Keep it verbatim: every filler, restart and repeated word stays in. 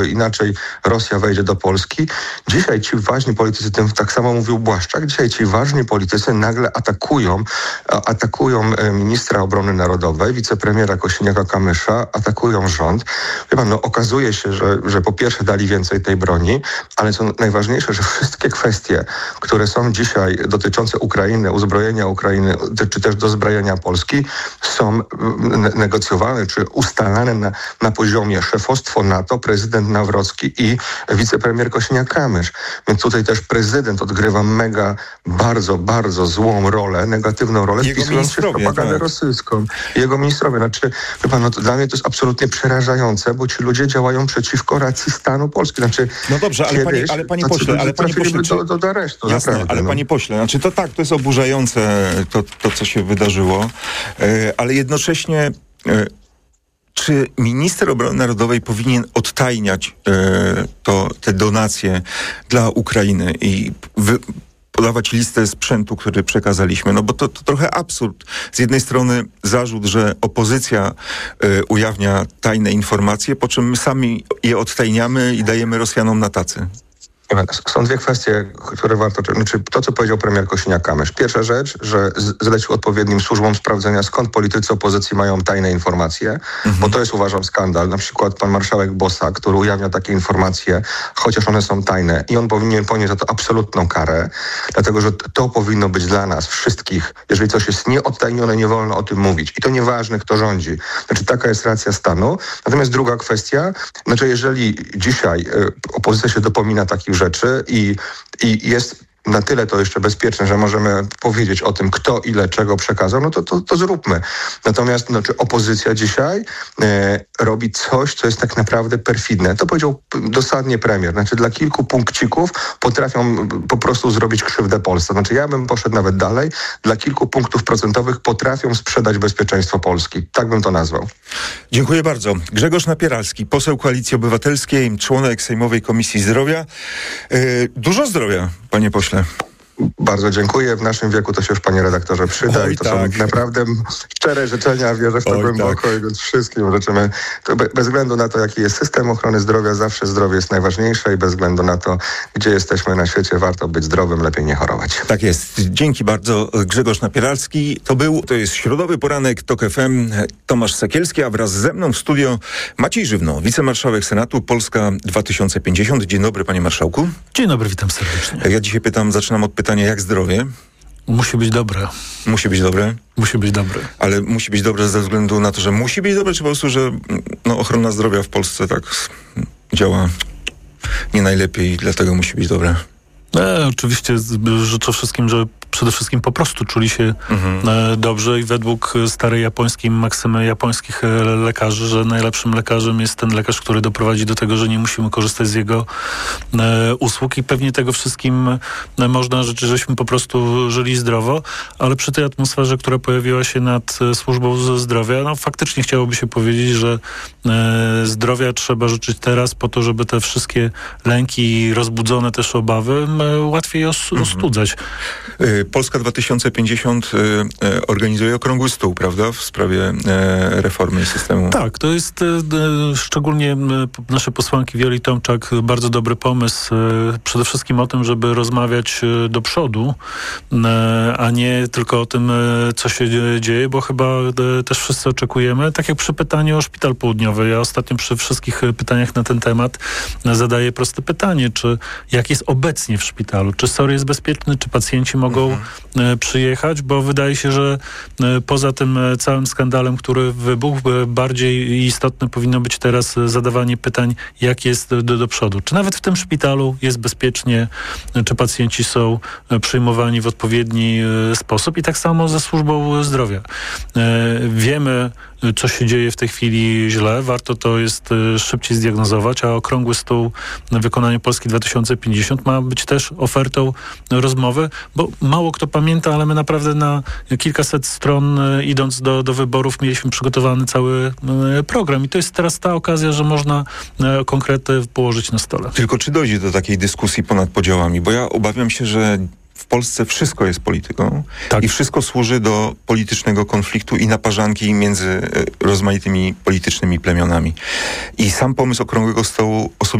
inaczej Rosja wejdzie do Polski. Dzisiaj ci ważni politycy, tym tak samo mówił Błaszczak, dzisiaj ci ważni politycy nagle atakują, atakują ministra obrony narodowej, wicepremiera Kosiniaka-Kamysza, atakują rząd. Wie pan, no okazuje się, że, że po pierwsze dali więcej tej broni, ale co najważniejsze, że wszystkie kwestie, które są dzisiaj dotyczące Ukrainy, uzbrojenia Ukrainy, czy też dozbrojenia Polski, są negocjowane, czy ustalane na, na poziomie szefostwo NATO, prezydent Nawrocki i wicepremier Kosiniak-Kamysz. Więc tutaj też prezydent odgrywa mega, bardzo, bardzo złą rolę, negatywną rolę, Jego wpisując się w propagandę tak. rosyjską. Jego ministrowie. Znaczy, wie pan, no to dla mnie to jest absolutnie przerażające, bo ci ludzie działają przeciwko racji stanu Polski. Znaczy, no dobrze, ale panie, ale panie pośle, ale panie pośle, czy... do, do, do aresztu, jasne, naprawdę, ale no. panie pośle, znaczy to tak, to jest oburzające to, to co się wydarzyło, e, ale jednocześnie e, czy minister obrony narodowej powinien odtajniać e, to, te donacje dla Ukrainy i wy, podawać listę sprzętu, który przekazaliśmy? No bo to, to trochę absurd. Z jednej strony zarzut, że opozycja e, ujawnia tajne informacje, po czym my sami je odtajniamy i dajemy Rosjanom na tacy. Są dwie kwestie, które warto... Znaczy to, co powiedział premier Kosiniak-Kamysz. Pierwsza rzecz, że zlecił odpowiednim służbom sprawdzenia, skąd politycy opozycji mają tajne informacje, mhm. bo to jest, uważam, skandal. Na przykład pan marszałek Bosak, który ujawnia takie informacje, chociaż one są tajne i on powinien ponieść za to absolutną karę, dlatego, że to powinno być dla nas wszystkich. Jeżeli coś jest nieodtajnione, nie wolno o tym mówić. I to nieważne, kto rządzi. Znaczy, taka jest racja stanu. Natomiast druga kwestia, znaczy, jeżeli dzisiaj y, opozycja się dopomina takich rzeczy i, i jest na tyle to jeszcze bezpieczne, że możemy powiedzieć o tym, kto ile czego przekazał, no to, to, to zróbmy. Natomiast no, czy opozycja dzisiaj e, robi coś, co jest tak naprawdę perfidne. To powiedział dosadnie premier. Znaczy dla kilku punkcików potrafią po prostu zrobić krzywdę Polsce. Znaczy ja bym poszedł nawet dalej. Dla kilku punktów procentowych potrafią sprzedać bezpieczeństwo Polski. Tak bym to nazwał. Dziękuję bardzo. Grzegorz Napieralski, poseł Koalicji Obywatelskiej, członek Sejmowej Komisji Zdrowia. Yy, dużo zdrowia, panie pośle. Bardzo dziękuję. W naszym wieku to się już, panie redaktorze, przyda. Oj, i to tak. są naprawdę szczere życzenia. Wierzę w to Oj, głęboko tak. i więc wszystkim życzymy. To be, bez względu na to, jaki jest system ochrony zdrowia, zawsze zdrowie jest najważniejsze i bez względu na to, gdzie jesteśmy na świecie, warto być zdrowym, lepiej nie chorować. Tak jest. Dzięki bardzo. Grzegorz Napieralski. To był, to jest Środowy Poranek TOK F M. Tomasz Sekielski, a wraz ze mną w studio Maciej Żywno, wicemarszałek Senatu Polska dwa tysiące pięćdziesiąt. Dzień dobry, panie marszałku. Dzień dobry, witam serdecznie. Ja dzisiaj pytam, zaczynam od pytania, jak zdrowie? Musi być dobre. Musi być dobre? Musi być dobre. Ale musi być dobre ze względu na to, że musi być dobre, czy po prostu, że no, ochrona zdrowia w Polsce tak działa nie najlepiej i dlatego musi być dobre? E, oczywiście życzę wszystkim, żeby przede wszystkim po prostu czuli się mhm. e, dobrze i według starej japońskiej maksymy japońskich lekarzy, że najlepszym lekarzem jest ten lekarz, który doprowadzi do tego, że nie musimy korzystać z jego e, usług i pewnie tego wszystkim e, można życzyć, żeśmy po prostu żyli zdrowo, ale przy tej atmosferze, która pojawiła się nad e, służbą zdrowia, no faktycznie chciałoby się powiedzieć, że e, zdrowia trzeba życzyć teraz po to, żeby te wszystkie lęki i rozbudzone też obawy e, łatwiej os- mhm. ostudzać. Polska dwa tysiące pięćdziesiąt y, organizuje okrągły stół, prawda, w sprawie y, reformy systemu. Tak, to jest y, y, szczególnie y, nasze posłanki Wioli Tomczak bardzo dobry pomysł. Y, przede wszystkim o tym, żeby rozmawiać y, do przodu, y, a nie tylko o tym, y, co się dzieje, bo chyba y, też wszyscy oczekujemy. Tak jak przy pytaniu o Szpital Południowy. Ja ostatnio przy wszystkich pytaniach na ten temat y, zadaję proste pytanie, czy jak jest obecnie w szpitalu? Czy S O R jest bezpieczny? Czy pacjenci mogą mhm. przyjechać, bo wydaje się, że poza tym całym skandalem, który wybuchł, bardziej istotne powinno być teraz zadawanie pytań, jak jest do, do przodu. Czy nawet w tym szpitalu jest bezpiecznie, czy pacjenci są przyjmowani w odpowiedni sposób i tak samo ze służbą zdrowia. Wiemy, co się dzieje w tej chwili źle. Warto to jest szybciej zdiagnozować, a okrągły stół na wykonanie Polski dwa tysiące pięćdziesiąt ma być też ofertą rozmowy, bo mało kto pamięta, ale my naprawdę na kilkaset stron idąc do, do wyborów mieliśmy przygotowany cały program i to jest teraz ta okazja, że można konkrety położyć na stole. Tylko czy dojdzie do takiej dyskusji ponad podziałami? Bo ja obawiam się, że w Polsce wszystko jest polityką Tak. i wszystko służy do politycznego konfliktu i naparzanki między rozmaitymi politycznymi plemionami. I sam pomysł Okrągłego Stołu osobiście